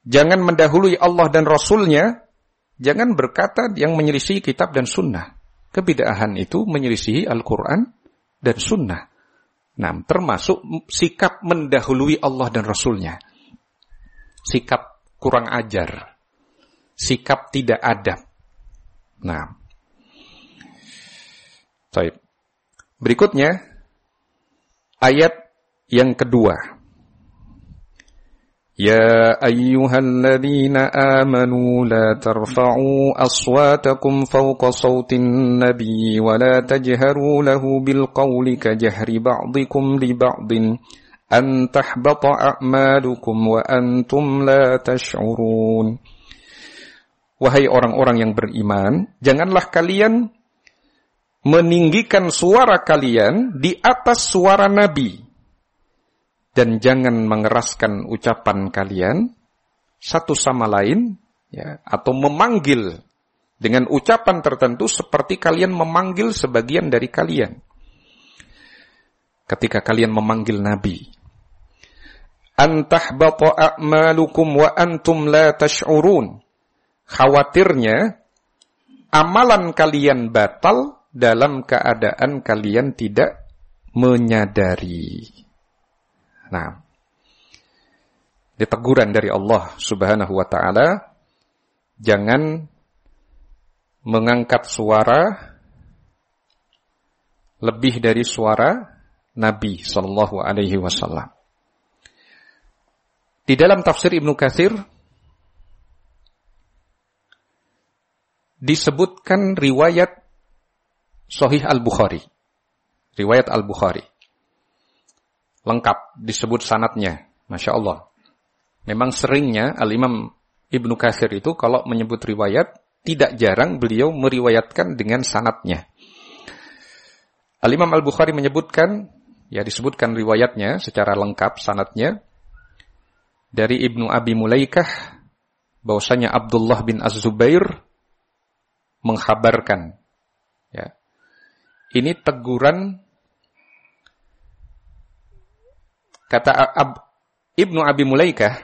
Jangan mendahului Allah dan Rasulnya. Jangan berkata yang menyelisihi kitab dan sunnah. Kebid'ahan itu menyelisihi Al-Quran dan sunnah. Nah, termasuk sikap mendahului Allah dan Rasulnya. Sikap kurang ajar. Sikap tidak adab. Nah. Baik. Berikutnya, ayat yang kedua. Ya ayyuhalladzina amanu la tarfa'u aswatakum fawqa sawtin nabi wa la tajharu lahu bil qawli ka jahri ba'dikum li ba'din an tahbata a'malukum wa antum la tash'urun. Wahai orang-orang yang beriman, janganlah kalian meninggikan suara kalian di atas suara Nabi. Dan jangan mengeraskan ucapan kalian satu sama lain, ya, atau memanggil dengan ucapan tertentu seperti kalian memanggil sebagian dari kalian. Ketika kalian memanggil Nabi. Antahbata a'malukum wa antum la tash'urun. Khawatirnya amalan kalian batal dalam keadaan kalian tidak menyadari. Nah, ini teguran dari Allah Subhanahu wa ta'ala, jangan mengangkat suara lebih dari suara Nabi sallallahu alaihi wasallam. Di dalam tafsir Ibnu Katsir disebutkan riwayat Sahih Al-Bukhari. Riwayat Al-Bukhari. Lengkap disebut sanadnya. Masya Allah. Memang seringnya Al-Imam Ibnu Katsir itu kalau menyebut riwayat, tidak jarang beliau meriwayatkan dengan sanadnya. Al-Imam Al-Bukhari menyebutkan, ya disebutkan riwayatnya secara lengkap sanadnya, dari Ibnu Abi Mulaikah, bahwasanya Abdullah bin Az-Zubair mengkhabarkan. Ya. Ini teguran. Kata Ibnu Abi Mulaikah,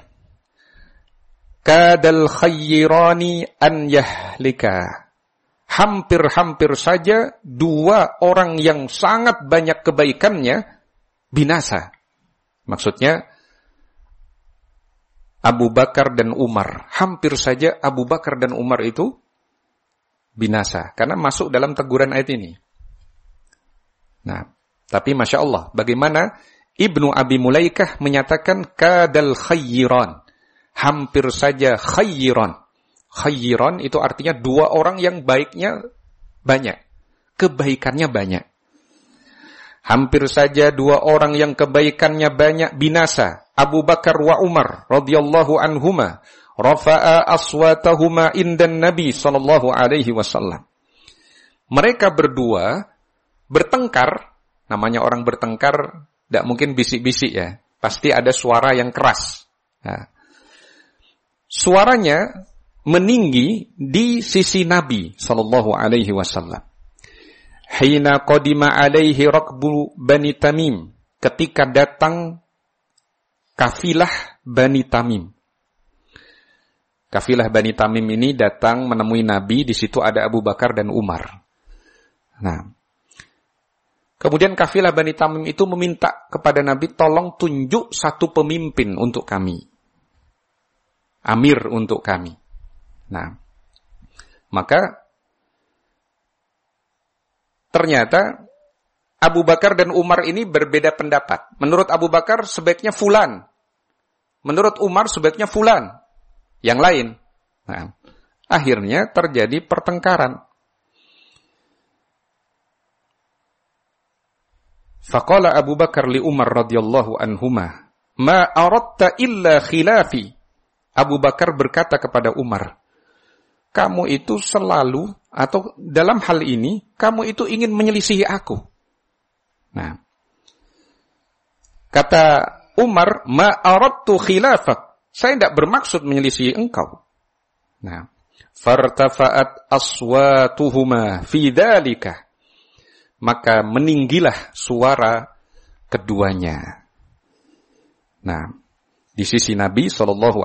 kadal khayyirani an yahlika. Hampir-hampir saja dua orang yang sangat banyak kebaikannya binasa. Maksudnya Abu Bakar dan Umar. Hampir saja Abu Bakar dan Umar itu binasa. Karena masuk dalam teguran ayat ini. Nah, tapi Masya Allah, bagaimana Ibnu Abi Mulaikah menyatakan kadal khayyiran. Hampir saja khayyiran. Khayyiran itu artinya dua orang yang baiknya banyak. Kebaikannya banyak. Hampir saja dua orang yang kebaikannya banyak binasa. Abu Bakar wa Umar radhiyallahu anhuma. Rafa'a aswatahuma indan Nabi sallallahu alaihi wasallam. Mereka berdua bertengkar. Namanya orang bertengkar tidak mungkin bisik-bisik ya. Pasti ada suara yang keras. Nah, suaranya meninggi di sisi Nabi sallallahu alaihi wasallam. Hina qadima alaihi rakbu Bani Tamim. Ketika datang kafilah Bani Tamim. Kafilah Bani Tamim ini datang menemui Nabi. Di situ ada Abu Bakar dan Umar. Nah, kemudian kafilah Bani Tamim itu meminta kepada Nabi, tolong tunjuk satu pemimpin untuk kami. Amir untuk kami. Nah, maka ternyata Abu Bakar dan Umar ini berbeda pendapat. Menurut Abu Bakar sebaiknya fulan. Menurut Umar sebaiknya fulan. Yang lain. Nah, akhirnya terjadi pertengkaran. Faqala Abu Bakar li Umar radhiyallahu anhuma, ma aradta illa khilafi. Abu Bakar berkata kepada Umar, kamu itu selalu, atau dalam hal ini, kamu itu ingin menyelisihi aku. Nah, kata Umar, ma aradtu khilafak. Saya tidak bermaksud menyelisihi engkau. Nah, fartafa'at aswatuhuma fi dzalika. Maka meninggilah suara keduanya. Nah, di sisi Nabi sallallahu